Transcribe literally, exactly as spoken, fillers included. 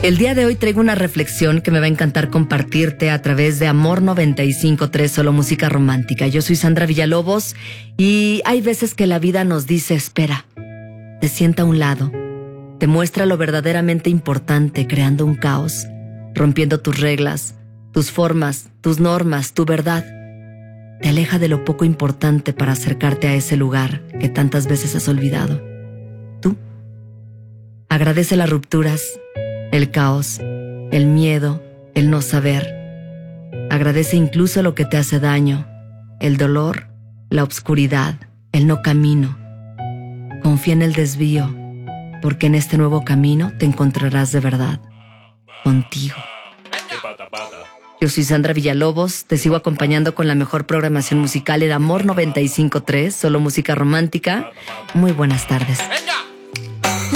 El día de hoy traigo una reflexión que me va a encantar compartirte a través de Amor noventa y cinco punto tres, solo música romántica. Yo soy Sandra Villalobos y hay veces que la vida nos dice espera, te sienta a un lado, te muestra lo verdaderamente importante creando un caos, rompiendo tus reglas, tus formas, tus normas, tu verdad. Te aleja de lo poco importante para acercarte a ese lugar que tantas veces has olvidado. Tú agradece las rupturas, el caos, el miedo, el no saber. Agradece incluso lo que te hace daño, el dolor, la obscuridad, el no camino. Confía en el desvío, porque en este nuevo camino te encontrarás de verdad, contigo. Yo soy Sandra Villalobos, te sigo acompañando con la mejor programación musical en Amor noventa y cinco punto tres, solo música romántica. Muy buenas tardes. Venga.